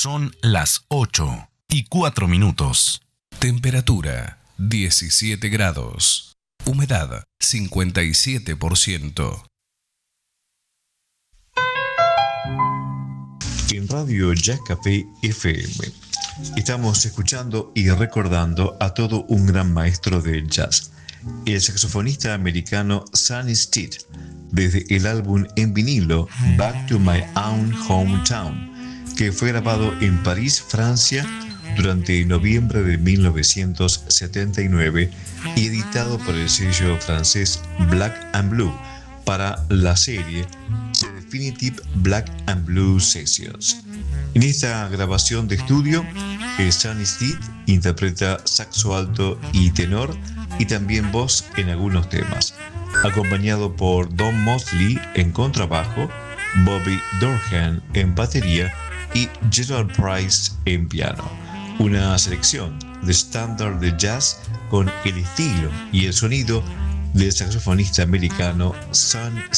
Son las 8:04. Temperatura 17 grados. Humedad 57%. En Radio Jazz Café FM estamos escuchando y recordando a todo un gran maestro del jazz, el saxofonista americano Sonny Stitt, desde el álbum en vinilo Back to My Own Hometown, que fue grabado en París, Francia, durante noviembre de 1979 y editado por el sello francés Black and Blue para la serie The Definitive Black and Blue Sessions. En esta grabación de estudio, Sonny Stitt interpreta saxo alto y tenor y también voz en algunos temas, acompañado por Don Mosley en contrabajo, Bobby Durham en batería y Gerald Price en piano. Una selección de estándar de jazz con el estilo y el sonido del saxofonista americano Sonny